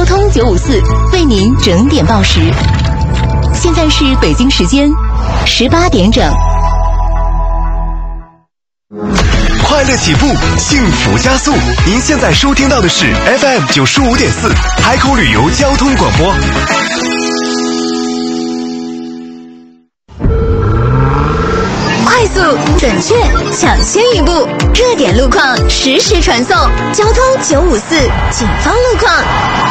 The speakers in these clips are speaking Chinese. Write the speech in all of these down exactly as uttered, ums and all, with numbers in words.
通九五四为您整点报时。现在是北京时间十八点整。 快乐起步，幸福加速。您现在收听到的是 F M 九十五点四海口旅游交通广播。 快速、准确、抢先一步，热点路况实时传送。交通九五四警方路况。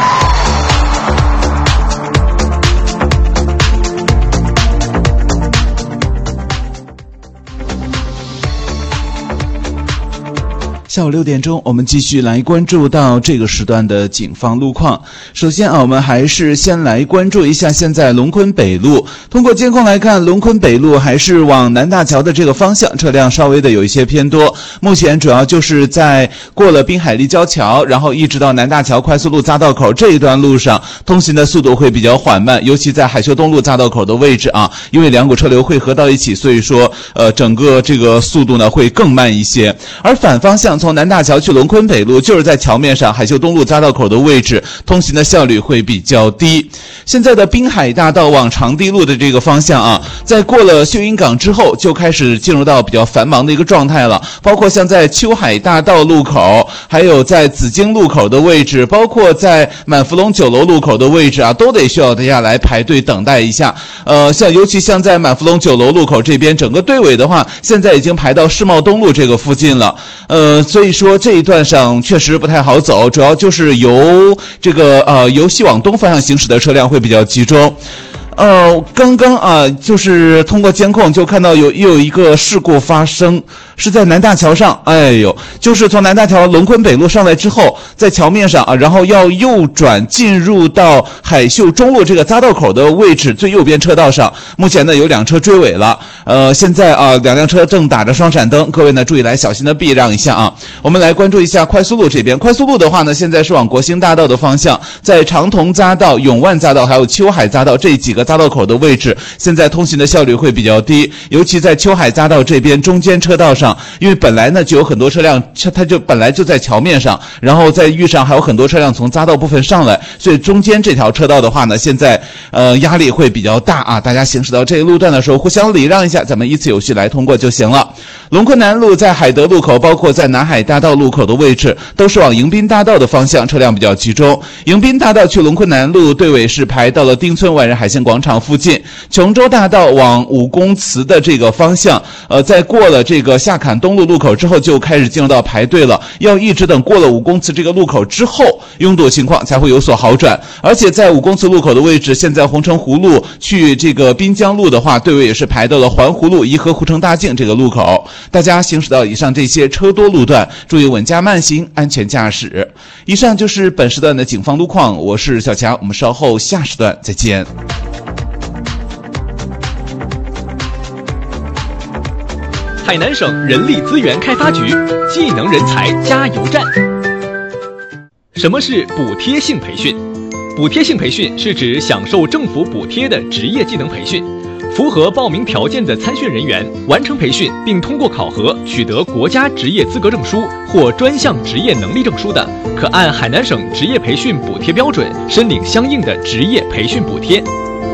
下午六点钟，我们继续来关注到这个时段的警方路况。首先啊，我们还是先来关注一下现在龙昆北路。通过监控来看，龙昆北路还是往南大桥的这个方向，车辆稍微的有一些偏多。目前主要就是在过了滨海立交桥，然后一直到南大桥快速路匝道口这一段路上，通行的速度会比较缓慢，尤其在海秀东路匝道口的位置啊，因为两股车流汇合到一起，所以说呃整个这个速度呢会更慢一些。而反方向从从南大桥去龙昆北路，就是在桥面上海秀东路匝道口的位置，通行的效率会比较低。现在的滨海大道往长堤路的这个方向啊，在过了秀英港之后，就开始进入到比较繁忙的一个状态了。包括像在秋海大道路口，还有在紫荆路口的位置，包括在满福龙酒楼路口的位置啊，都得需要大家来排队等待一下。呃，像尤其像在满福龙酒楼路口这边，整个队尾的话，现在已经排到世贸东路这个附近了。呃，所以说这一段上确实不太好走，主要就是由这个呃由西往东方向行驶的车辆会比较集中。呃，刚刚啊，就是通过监控就看到有又有一个事故发生，是在南大桥上。哎呦，就是从南大桥龙昆北路上来之后，在桥面上啊，然后要右转进入到海秀中路这个匝道口的位置最右边车道上。目前呢有两车追尾了，呃，现在啊两辆车正打着双闪灯，各位呢注意来小心的避让一下啊。我们来关注一下快速路这边，快速路的话呢，现在是往国兴大道的方向，在长桐匝道、永万匝道还有秋海匝道这几个匝道口的位置，现在通行的效率会比较低，尤其在秋海匝道这边中间车道上，因为本来呢就有很多车辆，它就本来就在桥面上，然后在遇上还有很多车辆从匝道部分上来，所以中间这条车道的话呢，现在呃压力会比较大啊，大家行驶到这个路段的时候互相礼让一下，咱们依次有序来通过就行了。龙昆南路在海德路口，包括在南海大道路口的位置，都是往迎宾大道的方向，车辆比较集中。迎宾大道去龙昆南路队尾是排到了丁村万人海鲜广场附近，琼州大道往武公祠的这个方向，呃，在过了这个下坎东路路口之后，就开始进入到排队了，要一直等过了武公祠这个路口之后，拥堵情况才会有所好转。而且在武公祠路口的位置，现在红城湖路去这个滨江路的话，队尾也是排到了环湖路颐和护城大径这个路口。大家行驶到以上这些车多路段，注意稳驾慢行，安全驾驶。以上就是本时段的警方路况，我是小强，我们稍后下时段再见。 海南省人力资源开发局技能人才加油站。什么是补贴性培训？补贴性培训是指享受政府补贴的职业技能培训。符合报名条件的参训人员完成培训并通过考核取得国家职业资格证书或专项职业能力证书的，可按海南省职业培训补贴标准申领相应的职业培训补贴。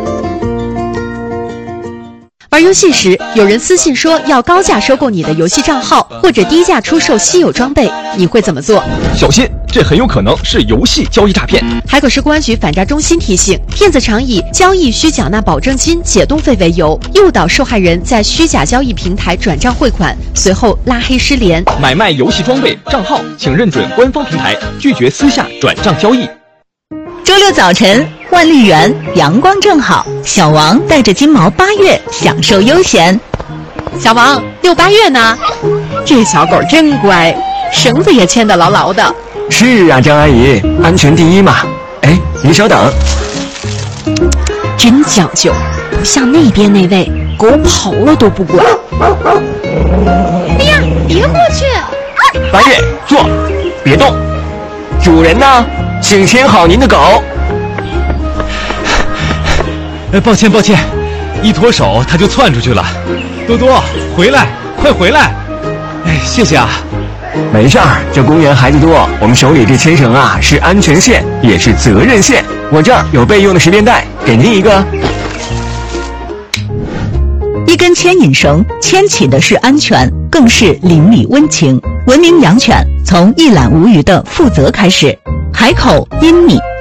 玩游戏时，有人私信说要高价收购你的游戏账号，或者低价出售稀有装备，你会怎么做？ 小心，这很有可能是游戏交易诈骗。 海口市公安局反诈中心提醒，骗子常以交易需缴纳保证金、解冻费为由，诱导受害人在虚假交易平台转账汇款，随后拉黑失联。 买卖游戏装备账号，请认准官方平台，拒绝私下转账交易。 周六早晨，万绿园阳光正好，小王带着金毛八月享受悠闲。 小王，六八月呢？这小狗真乖，绳子也牵得牢牢的。 是啊，张阿姨，安全第一嘛。哎，您稍等。 真讲究，不像那边那位，狗跑了都不管。 哎呀，别过去！ 八月，坐，别动。主人呢？请牵好您的狗。 呃，抱歉抱歉，一脱手它就窜出去了。多多，回来，快回来！哎，谢谢啊。 没事儿，这公园孩子多，我们手里这牵绳啊是安全线，也是责任线。我这儿有备用的十便带，给您一个。 一根牵引绳牵起的是安全，更是邻里温情。文明养犬从一览无余的负责开始。海口、阴米、